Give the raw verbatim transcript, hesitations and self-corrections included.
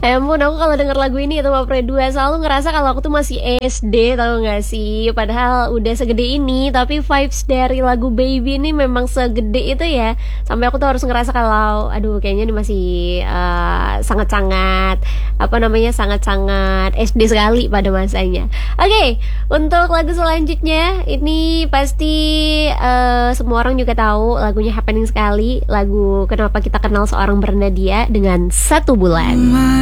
Ya ampun, aku kalau denger lagu ini itu Mapre dua selalu ngerasa kalau aku tuh masih S D, tahu nggak sih? Padahal udah segede ini, tapi vibes dari lagu Baby ini memang segede itu ya. Sampai aku tuh harus ngerasa kalau, aduh kayaknya ini masih uh, sangat-sangat apa namanya sangat-sangat S D sekali pada masanya. Oke, okay, untuk lagu selanjutnya ini pasti uh, semua orang juga tahu lagunya happening sekali. Lagu Kenapa Kita Kenal Seorang Bernadya dengan Satu Bulan.